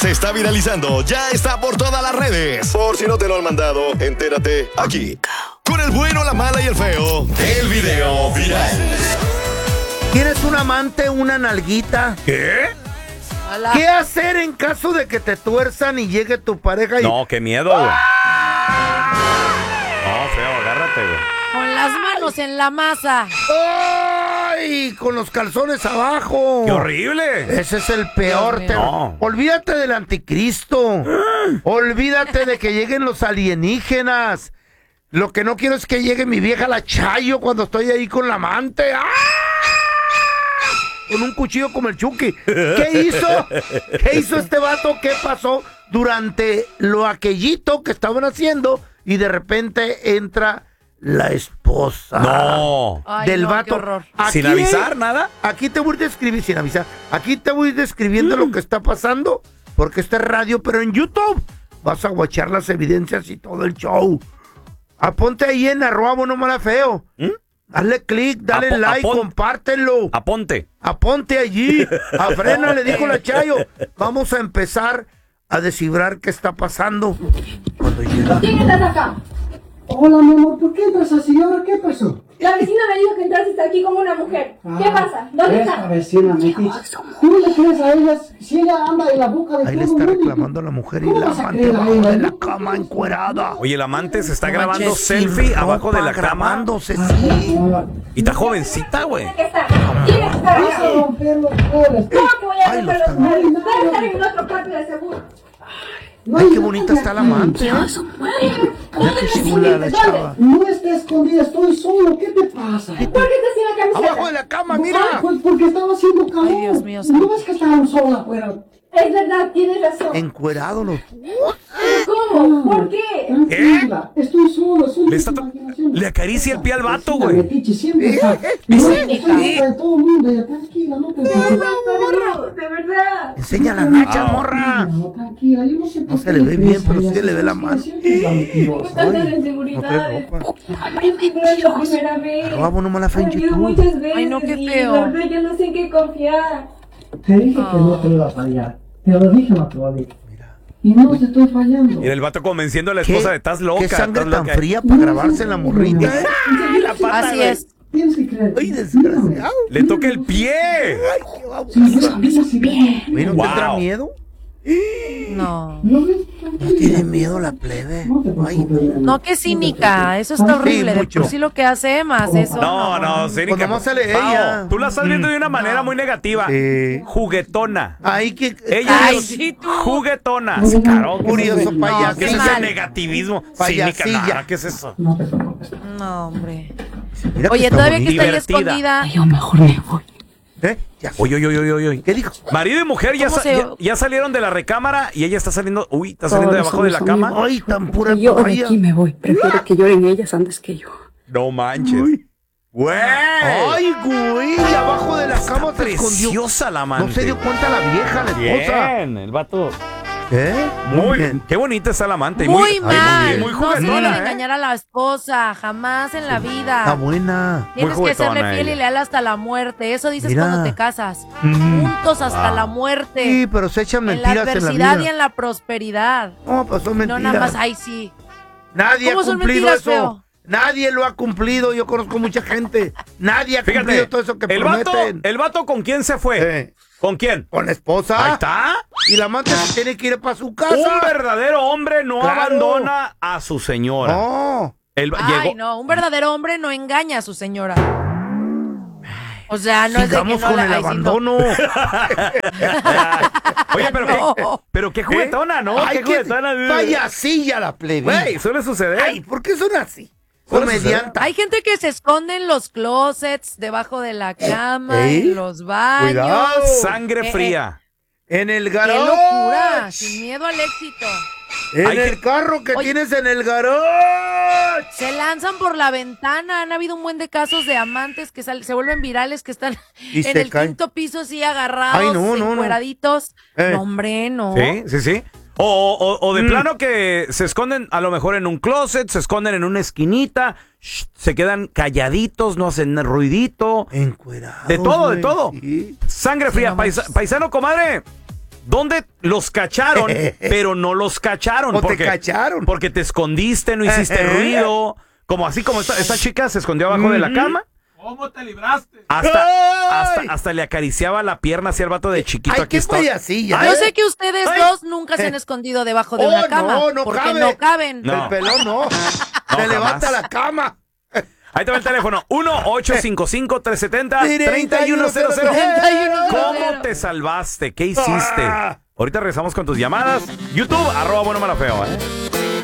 se está viralizando ya está por todas las redes. Por si no te lo han mandado, entérate aquí. Con el bueno, la mala y el feo. El video viral. ¿Tienes un amante, una nalguita? ¿Qué? Hola. ¿Qué hacer en caso de que te tuerzan y llegue tu pareja y... No, qué miedo, güey. No, feo, agárrate, güey. Con las manos en la masa. ¡Ay! Con los calzones abajo. ¡Qué horrible! Ese es el peor. Dios mío. No. Olvídate del anticristo. Olvídate de que lleguen los alienígenas. Lo que no quiero es que llegue mi vieja la Chayo cuando estoy ahí con la amante. ¡Ah! Con un cuchillo como el Chucky. ¿Qué hizo? ¿Qué hizo este vato? ¿Qué pasó durante lo aquellito que estaban haciendo? Y de repente entra la esposa. No. Ay, Del no, qué vato. horror. ¿Sin avisar nada? Aquí te voy a describir, sin avisar. Aquí te voy describiendo lo que está pasando. Porque este es radio, pero en YouTube vas a guachar las evidencias y todo el show. Aponte ahí en @buenomala_feo. Hazle clic, dale like, compártelo. Aponte. Aponte allí. A frena, le dijo la Chayo. Vamos a empezar a descifrar qué está pasando. Cuando llega. ¿Quién estás acá? Hola, mi amor, ¿por qué entras así? ¿Ahora qué pasó? La vecina me dijo que entraste aquí como una mujer. ¿Qué pasa? ¿Dónde Esta está? vecina metiche. ¿Cómo le crees a ella si ella anda en la boca de Ahí le todo está el mundo? reclamando a la mujer y ¿Cómo la vas a amante creer a abajo ella? de la cama encuerada. Oye, el amante se está No grabando manches, selfie Sin abajo de ropa, la cama. grabándose, sí. Y está jovencita, güey. ¿Dónde está? ¿Quién está Vas a acá? romper los muebles. ¿Cómo que voy a Ay, romper los los muebles? Debe estar en el otro cuarto de seguro. Ay, qué bonita está la amante. Mira qué chula la chava. No está escondida, estoy solo. ¿Qué te pasa? ¿Por qué estás sin la camiseta? Abajo de la cama, Ay, mira. pues porque estaba haciendo calor. Ay, Dios mío, ¿No santo. ves que estaban solos afuera? Es verdad, tienes razón. Encuerado los... ¿Cómo? ¿Por qué? Tranquila, estoy solo. Es una Le, está imaginación. le acaricia el pie al vato, Vecina güey. metiche, siempre está. No, estoy cerca de todo el mundo. Ella, tranquila, no te preocupes. No, de verdad. Enseña las nachas, morra. No, tranquila, yo no sé por No qué se le ve crees bien, pero a ella, sí se le ve la sí, mano. siempre es la mentirosa. Estás en No trae inseguridades. ropa. No es la primera vez. Robo, no me la fe en Me pido YouTube. muchas veces. Ay, no, qué y feo. la verdad ya no sé en qué confiar. Te dije que no te iba a fallar. Te lo dije, no te lo dije. Y no te estoy fallando. Y el vato convenciendo a la esposa de estás loca. ¿Qué sangre estás tan loca. fría para grabarse en la morrita? La pata, Así güey. es. Tienes que creer. ¡Ay, desgraciado! Le toca el pie. ¡Ay, qué baboso! Sí, yo sabía si bien. ¿No Wow. tendrá miedo? No. ¿No ves? No tiene miedo la plebe. No te Ay, preocupes. No, qué cínica. Eso está horrible. De mucho. por sí lo que hace más eso. No, cínica. Pues nomás sale Pao, ella. Tú la estás viendo de una manera muy negativa. Sí. Juguetona. Ay, qué... Ella Ay, es sí, tú. juguetona. No, Claro. Curioso payaso. ¿Qué es Qué ese mal. negativismo? Payasilla. Cínica, nada, ¿qué es eso? No te preocupes. No, hombre. Mira que Oye, está todavía que bonita. está ahí Divertida. escondida. Yo mejor me voy. ¿Eh? Ya. Oye. ¿Qué dijo? Marido y mujer ya, ¿Cómo se- ya salieron de la recámara y ella está saliendo. Uy, está saliendo de abajo de la cama. Ay, tan pura Yo de toalla. aquí me voy. Prefiero que lloren ellas antes que yo. No manches. Güey. Ay, güey, abajo de la cama se escondió. Preciosa la amante. No se dio cuenta la vieja, la esposa. Bien, el vato. ¿Eh? Muy bien. Qué bonita está la amante. y Muy ay, mal. bien, muy No se debe juguetona, de ¿eh? engañar a la esposa. Jamás en la vida. Está buena. Tienes Muy que serle juguetona fiel y ella. leal hasta la muerte. Eso dices Mira. cuando te casas. Mm. Juntos hasta la muerte. Sí, pero se echan en la mentiras en la adversidad y vida. en la prosperidad. No, pues son No mentiras. nada más, ay sí. Nadie ha ¿Cómo son cumplido mentiras, eso. feo? Nadie lo ha cumplido. Yo conozco mucha gente. Nadie ha cumplido Fíjate, todo eso que el vato, prometen. el vato ¿con quién se fue? Eh, ¿Con quién? con la esposa. Ahí está. Y la amante se tiene que ir para su casa. Un verdadero hombre no Claro. abandona a su señora. No. Ay, Llegó. no, un verdadero hombre no engaña a su señora. O sea, no Sigamos es de que no con la el ay, sí, no. abandono. Oye, pero, No. pero qué juguetona, ¿no? Ay, Qué juguetona. payasilla la plebe. Güey, suele suceder. Ay, ¿por qué son así? Suele Comedianta. Hay gente que se esconde en los closets, debajo de la cama, ¿Eh? en los baños. Cuidado. Sangre fría. En el ¡Qué garage. locura! Sin miedo al éxito. En Hay el que- carro que Oye. tienes en el garage. Se lanzan por la ventana. Han habido un buen de casos de amantes que se vuelven virales, que están Y en se el caen. quinto piso así agarrados, Ay, no. encueraditos. Eh. No, hombre, no. Sí. O de plano que se esconden a lo mejor en un closet, se esconden en una esquinita, se quedan calladitos, no hacen ruidito. Encuerados. De todo, de güey, todo. sí. Sangre fría, no manches. paisano, comadre. ¿Dónde los cacharon, pero no los cacharon? ¿O te cacharon? Porque te escondiste, no hiciste ruido. Como así como esta chica se escondió abajo de la cama. ¿Cómo te libraste? Hasta le acariciaba la pierna hacia el vato de chiquito. Ay, aquí está. payasilla. Yo sé que ustedes dos nunca se han escondido debajo de una cama. No porque cabe. no caben. No. El pelón no. Se levanta la cama. Ahí te va el teléfono. 1-855-370-3100. ¿Cómo te salvaste? ¿Qué hiciste? Ahorita regresamos con tus llamadas. YouTube, @bueno, mala, feo,